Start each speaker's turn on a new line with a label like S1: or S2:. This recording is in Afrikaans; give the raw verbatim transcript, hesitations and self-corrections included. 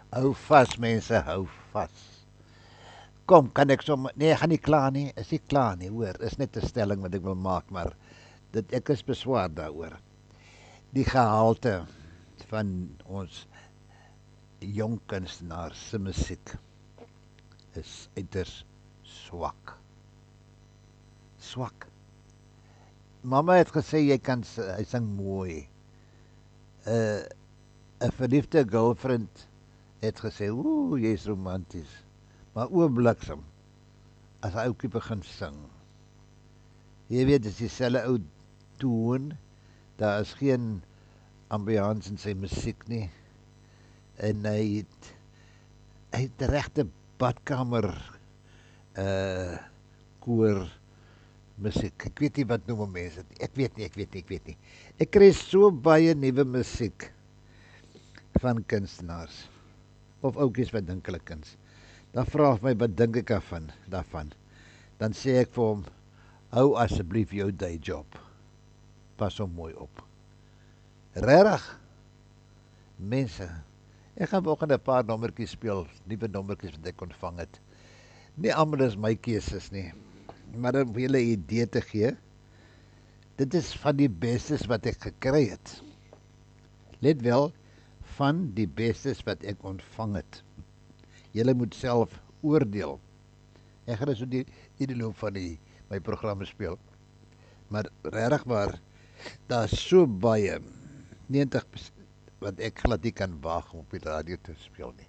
S1: Hou vas mense, hou vas. Kom, kan ek som nee, ek gaan nie klaar nie. Is nie klaar nie, hoor. Is net 'n stelling wat ek wil maak, maar dit ek is beswaar daaroor. Die gehalte van ons jong kunstenaars se musiek is uiters swak. Swak. Mamma het gesê jy kan s- hy sing mooi. 'n uh, 'n verliefde girlfriend het gesê, "Ooh, jy's romanties." Maar oombliksem as hy ouetjie begin sing. Jy weet, dis dieselfde ou toon. Daar is geen ambiance in sy musiek nie. En hy het hy het 'n regte badkamer uh koor musiek. Ek weet nie wat noem mense dit nie. Ek weet nie, ek weet nie, ek weet nie. Ek kry so baie nuwe musiek van kunstenaars of ouetjies wat dink hulle kuns. Dan vra hy my wat dink ek daarvan, daarvan. Dan sê ek vir hom, hou asseblief jou day job. Pas hom mooi op. Regtig? Mense, ek gaan vanoggend 'n paar nommertjies speel, nuwe nommertjies wat ek ontvang het. Nie almal is my keuses nie, maar om julle 'n idee te gee, dit is van die bestes wat ek gekry het. Let wel, van die bestes wat ek ontvang het. Julle moet self oordeel. Ek gaan so die in die loop van die my programme speel. Maar regtig waar, daar's so baie negentig wat ek glad nie kan waag om op die radio te speel nie.